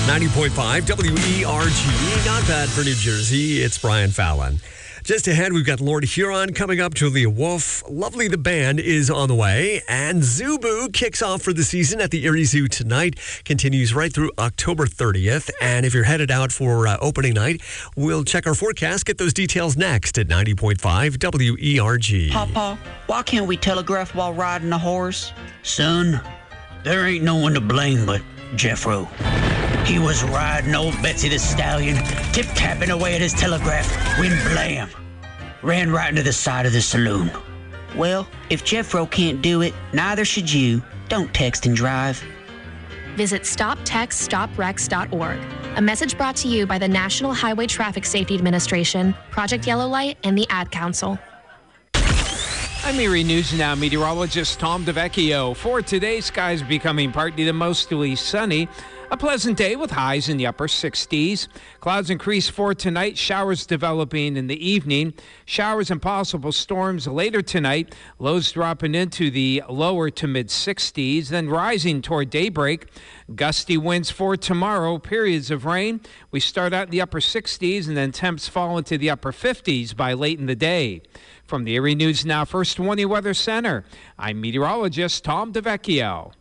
90.5 WERG. Not bad for New Jersey. It's Brian Fallon. Just ahead, we've got Lord Huron coming up. Julia Wolf. Lovely the Band is on the way. And Zubu kicks off for the season at the Erie Zoo tonight. Continues right through October 30th. And if you're headed out for opening night, we'll check our forecast. Get those details next at 90.5 WERG. Papa, why can't we telegraph while riding a horse? Son, there ain't no one to blame but Jeffro. He was riding old Betsy the Stallion, tip-tapping away at his telegraph, when blam, ran right into the side of the saloon. Well, if Jeffro can't do it, neither should you. Don't text and drive. Visit StopTextStopWrecks.org. A message brought to you by the National Highway Traffic Safety Administration, Project Yellow Light, and the Ad Council. I'm Erie News Now meteorologist Tom DeVecchio. For today, skies becoming partly to mostly sunny. A pleasant day with highs in the upper 60s. Clouds increase for tonight. Showers developing in the evening. Showers and possible storms later tonight. Lows dropping into the lower to mid 60s, then rising toward daybreak. Gusty winds for tomorrow. Periods of rain. We start out in the upper 60s and then temps fall into the upper 50s by late in the day. From the Erie News Now First Warning Weather Center, I'm meteorologist Tom DeVecchio.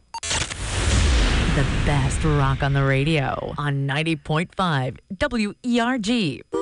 The best rock on the radio on 90.5 WERG.